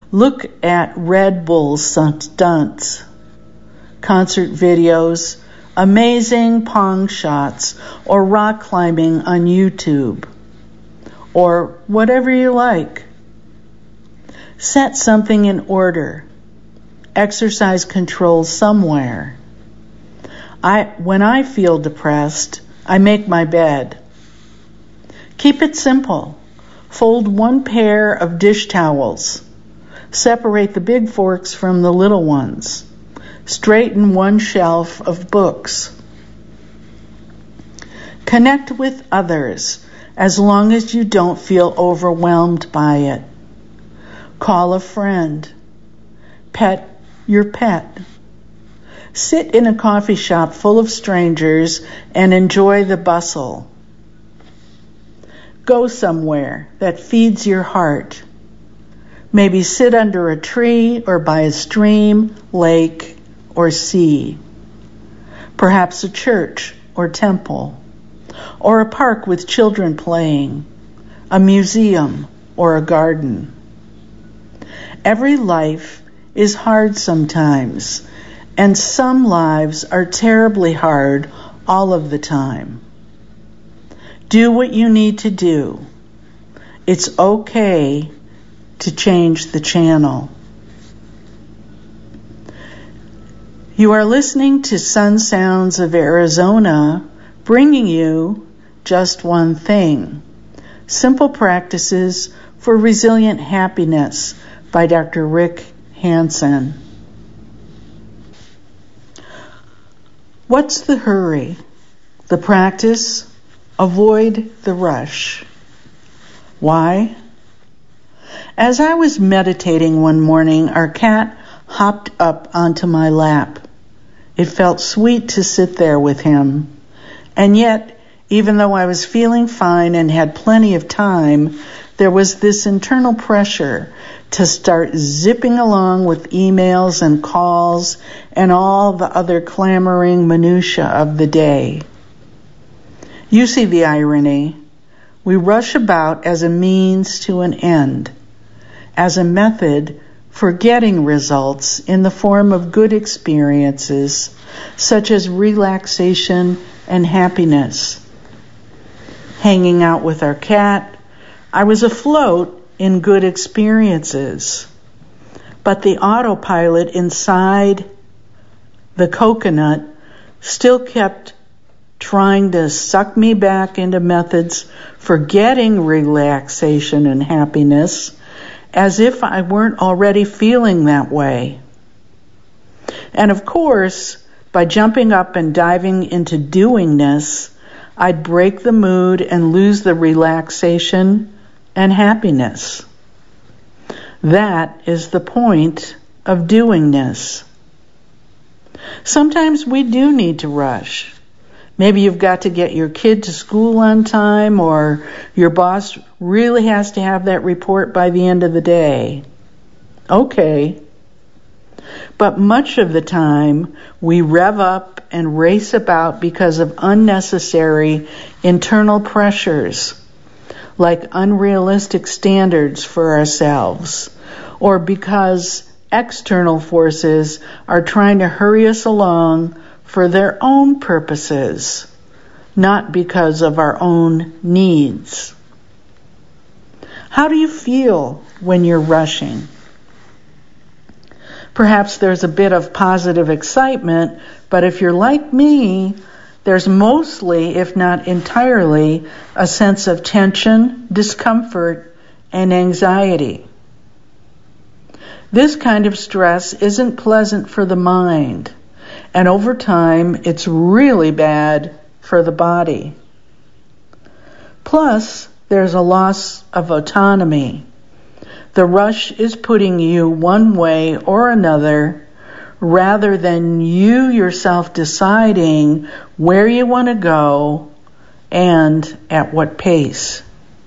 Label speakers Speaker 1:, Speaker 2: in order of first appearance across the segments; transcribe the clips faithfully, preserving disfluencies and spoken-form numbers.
Speaker 1: Look at Red Bull stunts, concert videos, amazing pong shots, or rock climbing on YouTube, or whatever you like. Set something in order. Exercise control somewhere. I, when I feel depressed, I make my bed. Keep it simple. Fold one pair of dish towels. Separate the big forks from the little ones. Straighten one shelf of books. Connect with others as long as you don't feel overwhelmed by it. Call a friend. Pet your pet. Sit in a coffee shop full of strangers and enjoy the bustle. Go somewhere that feeds your heart. Maybe sit under a tree or by a stream, lake, or sea. Perhaps a church or temple, or a park with children playing, a museum or a garden. Every life is hard sometimes, and some lives are terribly hard all of the time. Do what you need to do. It's okay to change the channel. You are listening to Sun Sounds of Arizona, bringing you Just One Thing, Simple Practices for Resilient Happiness by Doctor Rick Hanson. What's the hurry? The practice? Avoid the rush. Why? As I was meditating one morning, our cat hopped up onto my lap. It felt sweet to sit there with him. And yet, even though I was feeling fine and had plenty of time, there was this internal pressure to start zipping along with emails and calls and all the other clamoring minutia of the day. You see the irony. We rush about as a means to an end, as a method for getting results in the form of good experiences, such as relaxation and happiness. Hanging out with our cat, I was afloat in good experiences. But the autopilot inside the coconut still kept trying to suck me back into methods for getting relaxation and happiness, as if I weren't already feeling that way. And of course, by jumping up and diving into doingness, I'd break the mood and lose the relaxation and happiness. That is the point of doingness. Sometimes we do need to rush. Maybe you've got to get your kid to school on time, or your boss really has to have that report by the end of the day. Okay. But much of the time, we rev up and race about because of unnecessary internal pressures, like unrealistic standards for ourselves, or because external forces are trying to hurry us along for their own purposes, not because of our own needs. How do you feel when you're rushing? Perhaps there's a bit of positive excitement, but if you're like me, there's mostly, if not entirely, a sense of tension, discomfort, and anxiety. This kind of stress isn't pleasant for the mind, and over time, it's really bad for the body. Plus, there's a loss of autonomy. The rush is putting you one way or another, rather than you yourself deciding where you want to go and at what pace.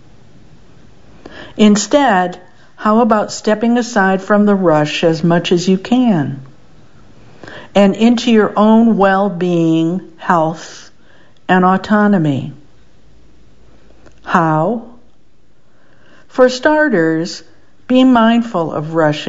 Speaker 1: Instead, how about stepping aside from the rush as much as you can and into your own well-being, health, and autonomy? How? For starters, be mindful of rushing.